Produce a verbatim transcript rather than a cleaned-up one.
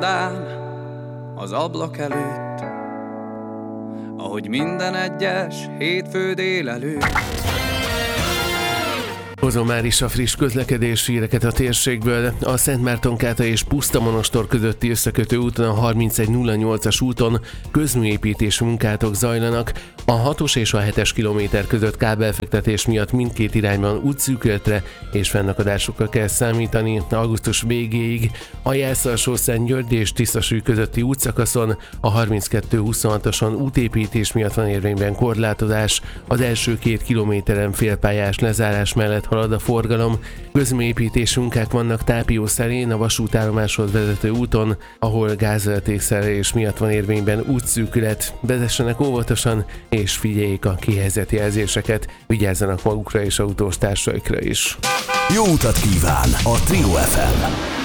Dám az ablak előtt, ahogy minden egyes hétfő délelőtt. Hozom már is a friss közlekedési híreket a térségből. A Szentmártonkáta és Pusztamonostor közötti összekötő úton, a harmincegy nulla nyolcas úton közműépítési munkátok zajlanak. A hatos és a hetes kilométer között kábelfektetés miatt mindkét irányban útszűkületre és fennakadásokra kell számítani augusztus végéig. A Jászalsó-Szentgyörgyi és Tiszasúly közötti útszakaszon a harminckettő huszonhatoson útépítés miatt van érvényben korlátozás. Az első két kilométeren félpályás lezárás mellett halad a forgalom. Közműépítési munkák vannak Tápiószerén, a vasútállomáshoz vezető úton, ahol gázvezetékszerelés miatt van érvényben útszűkület. Vezessenek óvatosan és figyeljék a kihelyezett jelzéseket, vigyázzanak magukra és autós társaikra is. Jó utat kíván a Trio ef em!